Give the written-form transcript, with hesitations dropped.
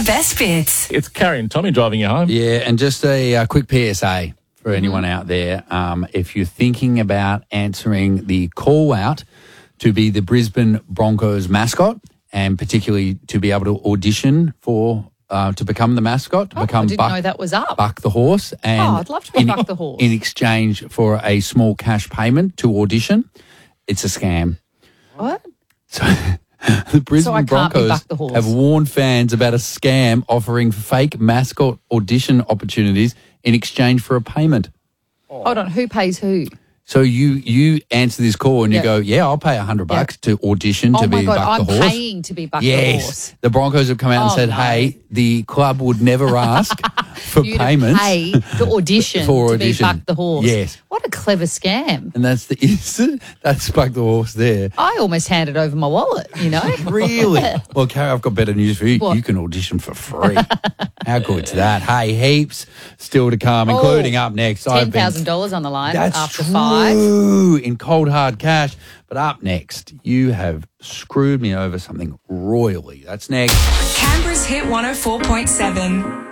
The best bits. It's Carrie and Tommy driving you home. Yeah, and just a quick PSA for anyone out there. If you're thinking about answering the call out to be the Brisbane Broncos mascot, and particularly to be able to audition for to become the mascot, to become I didn't know that was up. Buck the horse. And I'd love to be Buck the horse. In exchange for a small cash payment to audition, it's a scam. What? So the Brisbane I can't be Broncos Buck the horse. have warned fans about a scam offering fake mascot audition opportunities in exchange for a payment. Hold on, who pays who? So you answer this call and you Yeah. go, yeah, I'll pay $100 to audition to Oh my be God, Buck I'm the horse. paying to be Buck the Yes, horse. the Broncos have come out and Oh, said, no. hey, the club would never ask for You payments. to pay the audition For to audition. be Buck the horse. Yes. What a clever scam. And that's that's Buck the horse there. I almost handed over my wallet, you know? Really? Well, Carrie, I've got better news for you. What? You can audition for free. How good's that? Hey, heaps still to come, including up next. $10,000 on the line That's after true. 5. In cold hard cash. But up next, you have screwed me over something royally. That's next. Canberra's Hit 104.7.